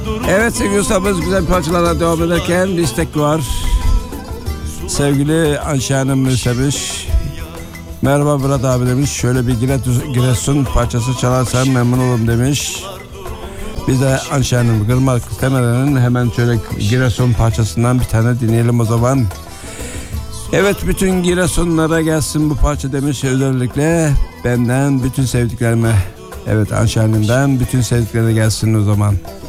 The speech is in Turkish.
Evet sevgili dostlarımız, güzel parçalara devam ederken bir istek var. Sevgili Ayşe Hanım istemiş. Merhaba Murat abi demiş. Şöyle bir Giresun parçası çalarsan memnun olurum demiş. Biz de Ayşe Hanım kırmak istemeden hemen şöyle Giresun parçasından bir tane dinleyelim o zaman. Evet, bütün Giresunlara gelsin bu parça demiş, özellikle benden bütün sevdiklerime. Evet, Ayşe Hanım'dan bütün sevdiklerine gelsin o zaman.